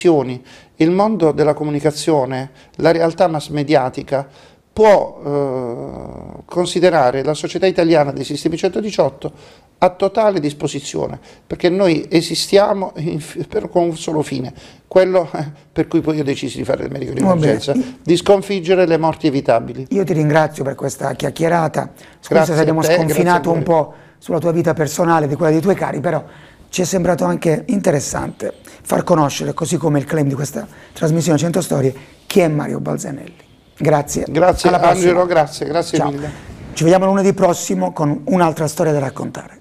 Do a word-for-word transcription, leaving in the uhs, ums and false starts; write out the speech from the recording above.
il mondo della comunicazione, la realtà mass mediatica può eh, considerare la società italiana dei sistemi centodiciotto a totale disposizione, perché noi esistiamo in, per, con un solo fine, quello eh, per cui poi io ho deciso di fare il medico di emergenza, di sconfiggere le morti evitabili. Io ti ringrazio per questa chiacchierata, scusa Grazie se abbiamo te, sconfinato un po' sulla tua vita personale e di quella dei tuoi cari, però ci è sembrato anche interessante far conoscere, così come il claim di questa trasmissione cento Storie, chi è Mario Balzanelli. Grazie. Grazie Angelo, grazie, grazie Ciao. mille. Ci vediamo lunedì prossimo con un'altra storia da raccontare.